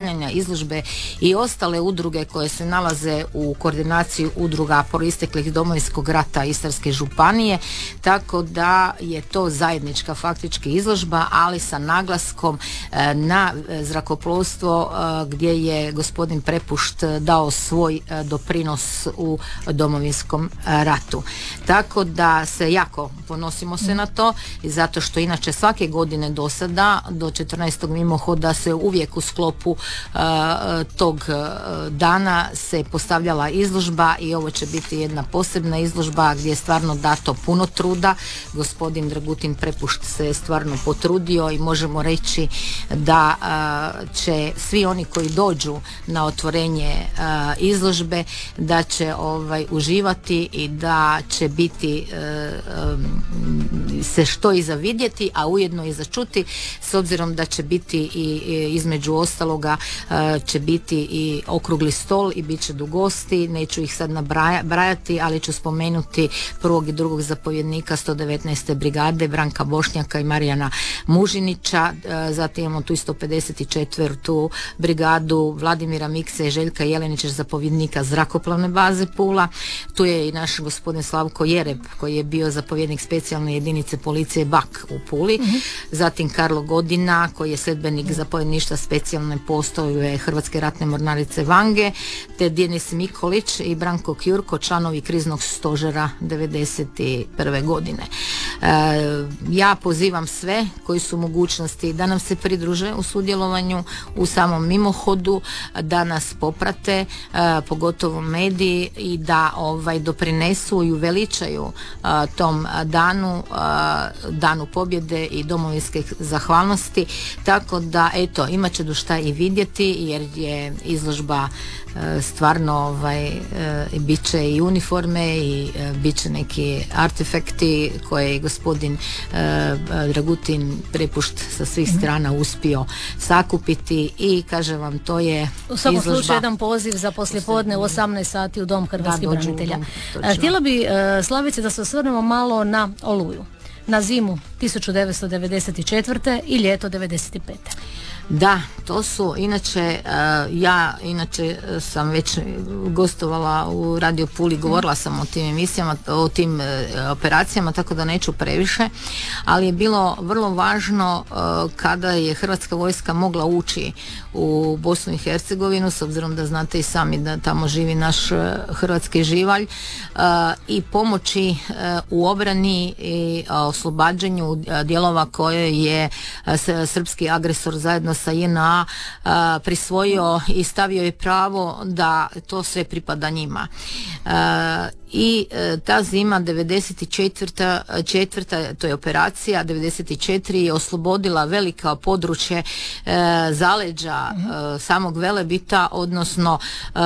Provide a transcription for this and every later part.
postavljanja izložbe i ostale udruge koje se nalaze u koordinaciji udruga proisteklih Domovinskog rata Istarske županije, tako da je to zajednička faktički izložba, ali sa naglaskom na zrakoplovstvo gdje je gospodin Prepušt dao svoj doprinos u Domovinskom ratu. Tako da se jako ponosimo se na to, zato što inače svake godine do sada, do 14. mimohoda, se uvijek u sklopu tog dana se postavljala izložba i ovo će biti jedna posebna izložba gdje je stvarno dato puno truda. Gospodin Dragutin Prepušt se je stvarno potrudio i možemo reći da će svi oni koji dođu na otvorenje izložbe da će uživati i da će biti se što i za vidjeti, a ujedno i za čuti, s obzirom da će biti i između ostaloga će biti i okrugli stol i bit će do gosti. Neću ih sad nabrajati, ali ću spomenuti prvog i drugog zapovjednika 119. brigade Branka Bošnjaka i Marijana Mužinića, zatim imamo tu 154. brigadu Vladimira Mikse i Željka Jelenića, zapovjednika zrakoplovne baze Pula. Tu je i naš gospodin Slavko Jereb koji je bio zapovjednik specijalne jedinice policije BAK u Puli. Zatim Karlo Godina koji je sljedbenik zapovjedništva specijalne postrojbe Hrvatske ratne mornarice Vange, te Denis Mikolić i Branko Kjurko, članovi kriznog stožera 91. godine. Ja pozivam sve koji su u mogućnosti da nam se pridruže u sudjelovanju u samom mimohodu, da nas poprate, pogotovo mediji, i da doprinesu i uveličaju tom danu pobjede i domovinske zahvalnosti. Tako da eto, imat će do šta i vidjeti, jer je izložba stvarno bit će i uniforme i bit će neki artefakti koje je gospodin Dragutin Prepušt sa svih strana uspio sakupiti i kažem vam, to je u svakom izložba. slučaju jedan poziv za poslijepodne u 18 sati u Dom hrvatskih branitelja. Htjela bi, Slavice, da se osvrnemo malo na Oluju, na zimu 1994. i ljeto 95. Da, to su inače, ja inače sam već gostovala u Radio Puli, govorila sam o tim emisijama, o tim operacijama, tako da neću previše, ali je bilo vrlo važno kada je Hrvatska vojska mogla ući u Bosnu i Hercegovinu, s obzirom da znate i sami da tamo živi naš hrvatski živalj, i pomoći u obrani i oslobađanju dijelova koje je srpski agresor zajedno sa JNA prisvojio i stavio je pravo da to sve pripada njima. I ta zima 94. to je operacija 94. je oslobodila velika područje zaleđa samog Velebita, odnosno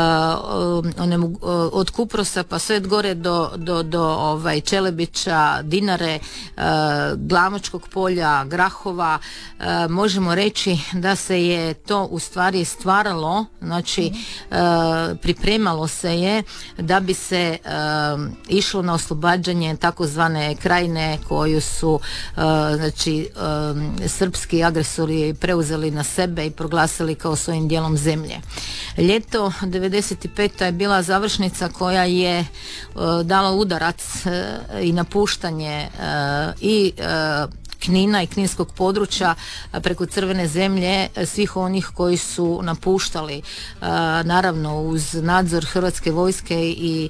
od Kuprosa pa sve gore do Čelebića, Dinare, Glamočkog polja, Grahova. Možemo reći da se je to u stvari stvaralo, znači pripremalo se je da bi se išlo na oslobađanje takozvane krajine koju su srpski agresori preuzeli na sebe i proglasili kao svojim dijelom zemlje. Ljeto 95. je bila završnica koja je dala udarac i napuštanje i Knina i kninskog područja preko Crvene zemlje svih onih koji su napuštali, naravno uz nadzor Hrvatske vojske i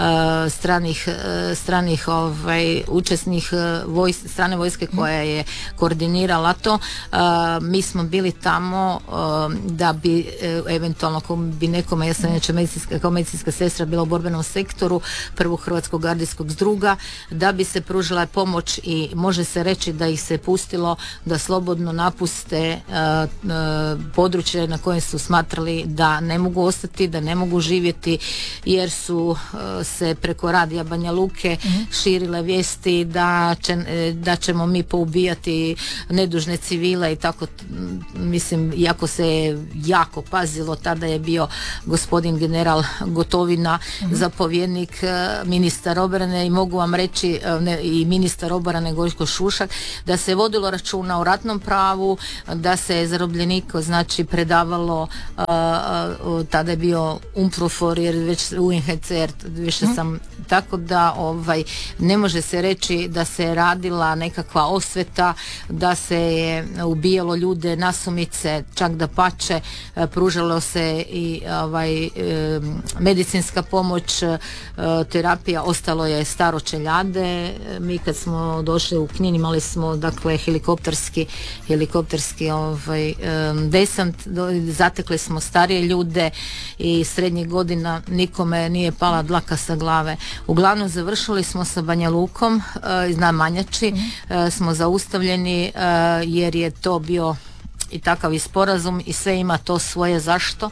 stranih učesnih strane vojske koja je koordinirala to. Mi smo bili tamo da bi eventualno bi nekome, ja sam inače kao medicinska sestra bila u borbenom sektoru prvog Hrvatskog gardijskog zdruga, da bi se pružila pomoć i može se reći da ih se pustilo da slobodno napuste područje na kojem su smatrali da ne mogu ostati, da ne mogu živjeti, jer su se preko radija Banja Luke širile vijesti da ćemo mi poubijati nedužne civile i tako. Mislim, iako se je jako pazilo, tada je bio gospodin general Gotovina zapovjednik, ministar obrane, i mogu vam reći i ministar obrane Gojko Šušak, da da se vodilo računa o ratnom pravu, da se zarobljeniku znači predavalo, tada je bio UNPROFOR jer već UNHCR više sam, tako da ne može se reći da se radila nekakva osveta, da se je ubijalo ljude nasumice, čak da pače, pružalo se i medicinska pomoć, terapija, ostalo je staro čeljade. Mi kad smo došli u Knin imali smo dakle helikopterski desant, zatekli smo starije ljude i srednjih godina, nikome nije pala dlaka sa glave. Uglavnom završili smo sa Banja Lukom, na Manjači smo zaustavljeni jer je to bio i takav i sporazum i sve ima to svoje zašto.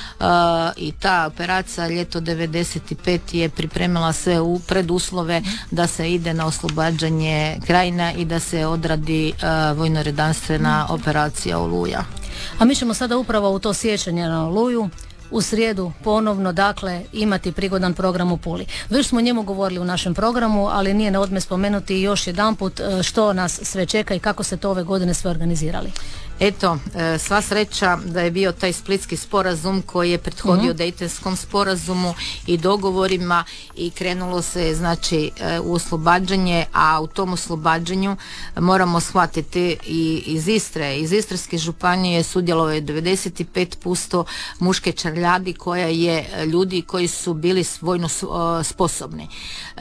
I ta operacija ljeto 95 je pripremila sve preduslove da se ide na oslobađanje Krajine i da se odradi vojno-redarstvena operacija Oluja. A mi ćemo sada upravo u to sjećanje na Oluju u srijedu ponovno dakle imati prigodan program u Puli. Već smo o njemu govorili u našem programu, ali nije na odmet spomenuti još jedanput što nas sve čeka i kako se to ove godine sve organizirali. Eto, sva sreća da je bio taj Splitski sporazum koji je prethodio Dejtonskom sporazumu i dogovorima i krenulo se znači u oslobađanje, a u tom oslobađanju moramo shvatiti i iz Istre, iz Istarske županije sudjelovalo je 95% muške čarljadi koja je ljudi koji su bili vojno sposobni.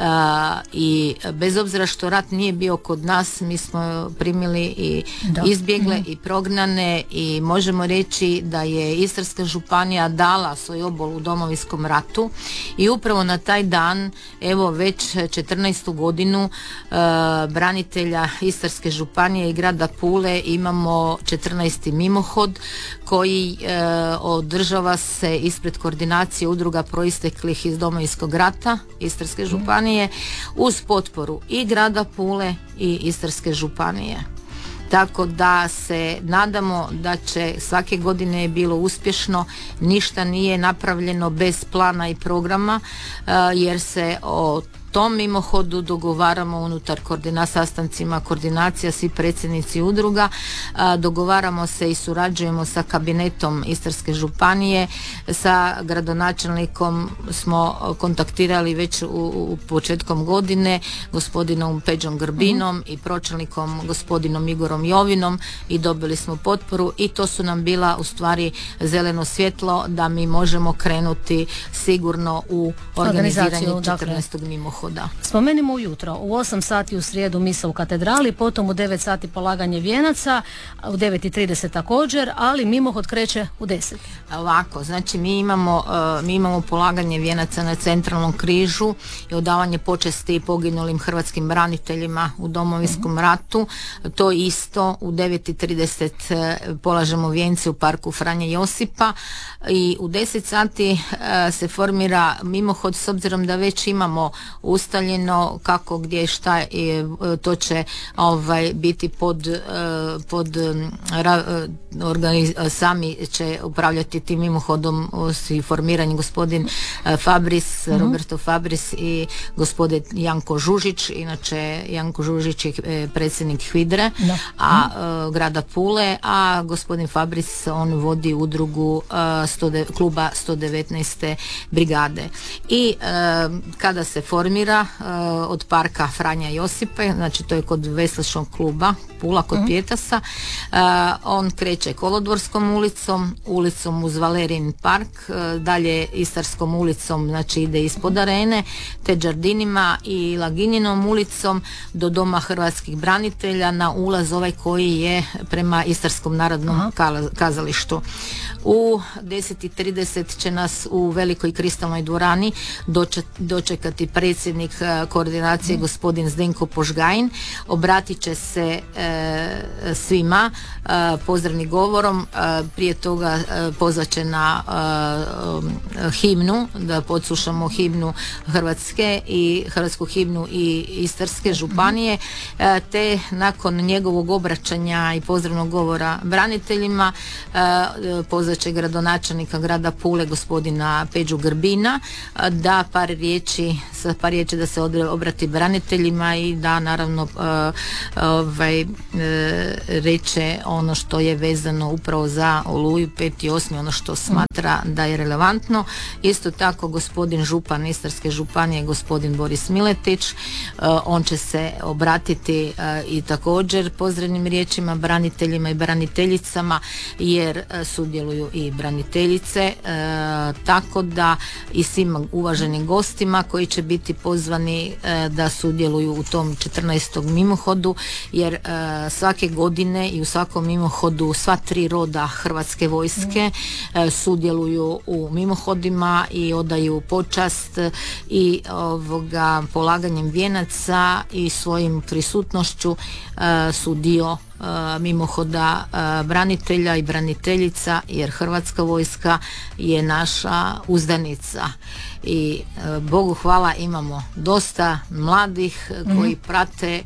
I bez obzira što rat nije bio kod nas, mi smo primili i izbjegle i prognane i možemo reći da je Istarska županija dala svoj obol u Domovinskom ratu i upravo na taj dan, evo već 14. godinu branitelja Istarske županije i grada Pule imamo 14. mimohod koji održava se ispred koordinacije udruga proisteklih iz Domovinskog rata Istarske županije uz potporu i grada Pule i Istarske županije. Tako da se nadamo da će svake godine je bilo uspješno, ništa nije napravljeno bez plana i programa jer se o tom mimohodu dogovaramo unutar sastancima koordinacija, svi predsjednici udruga, dogovaramo se i surađujemo sa kabinetom Istarske županije, sa gradonačelnikom smo kontaktirali već u početkom godine, gospodinom Peđom Grbinom i pročelnikom gospodinom Igorom Jovinom i dobili smo potporu i to su nam bila u stvari zeleno svjetlo da mi možemo krenuti sigurno u organiziranje 14. mimohoda. Spomenimo ujutro, u 8 sati u srijedu misa u katedrali, potom u 9 sati polaganje vijenaca, u 9:30 također, ali mimohod kreće u 10. Ovako, znači mi imamo polaganje vijenaca na Centralnom križu i odavanje počesti poginulim hrvatskim braniteljima u Domovinskom ratu. To isto u 9:30 polažemo vijence u parku Franje Josipa i u 10 sati se formira mimohod s obzirom da već imamo ustaljeno kako, gdje, šta to će biti sami će upravljati tim mimohodom i formiranje gospodin Fabris, Roberto Fabris i gospodin Janko Žužić. Inače Janko Žužić je predsjednik HVIDRE grada Pule, a gospodin Fabris on vodi udrugu kluba 119. brigade. I kada se formira od parka Franja Josipe, znači to je kod Veslačnog kluba Pula kod Pjetasa, on kreće Kolodvorskom ulicom uz Valerijin park, dalje Istarskom ulicom, znači ide ispod arene, te Đardinima i Laginjinom ulicom do Doma hrvatskih branitelja na ulaz koji je prema Istarskom narodnom kazalištu. U 10:30 će nas u Velikoj kristalnoj dvorani dočekati predsjednik koordinacije gospodin Zdenko Požgajin. Obratit će se svima pozdravnim govorom. Prije toga pozvat će na himnu, da podslušamo himnu Hrvatske i hrvatsku himnu i Istarske županije, te nakon njegovog obraćanja i pozdravnog govora braniteljima pozvat će gradonačelnika grada Pule gospodina Peđu Grbina da sa par riječ da se obrati braniteljima i da naravno reče ono što je vezano upravo za Oluju 5.8. ono što smatra da je relevantno. Isto tako gospodin župan Istarske županije, gospodin Boris Miletić, on će se obratiti i također pozdravnim riječima braniteljima i braniteljicama, jer sudjeluju i braniteljice, tako da i svim uvaženim gostima koji će biti pozvani da sudjeluju u tom 14. mimohodu, jer svake godine i u svakom mimohodu sva 3 roda Hrvatske vojske sudjeluju u mimohodima i odaju počast i polaganjem vijenaca i svojim prisutnošću su dio mimohoda branitelja i braniteljica, jer Hrvatska vojska je naša uzdanica i Bogu hvala imamo dosta mladih koji prate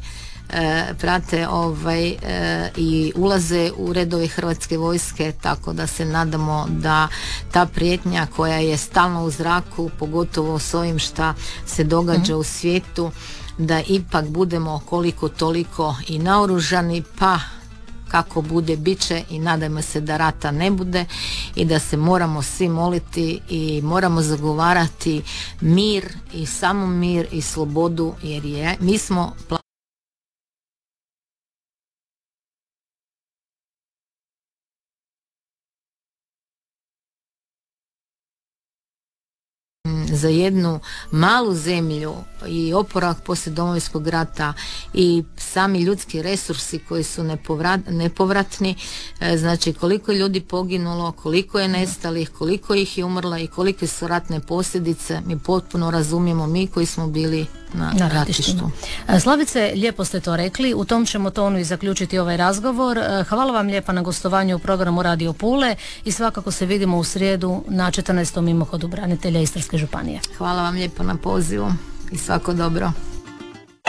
i ulaze u redove Hrvatske vojske, tako da se nadamo da ta prijetnja koja je stalno u zraku, pogotovo s ovim šta se događa u svijetu, da ipak budemo koliko toliko i naoružani, pa kako bude bit će, i nadajmo se da rata ne bude i da se moramo svi moliti i moramo zagovarati mir i samo mir i slobodu, jer mi smo za jednu malu zemlju i oporavak poslije Domovinskog rata i sami ljudski resursi koji su nepovratni, znači koliko je ljudi poginulo, koliko je nestalih, koliko ih je umrlo i kolike su ratne posljedice, mi potpuno razumijemo, mi koji smo bili na ratištu. Slavice, lijepo ste to rekli, u tom ćemo tonu i zaključiti ovaj razgovor. Hvala vam lijepa na gostovanju u programu Radio Pule i svakako se vidimo u srijedu na 14. mimohodu branitelja Istarske županije. Hvala vam lijepo na pozivu i svako dobro.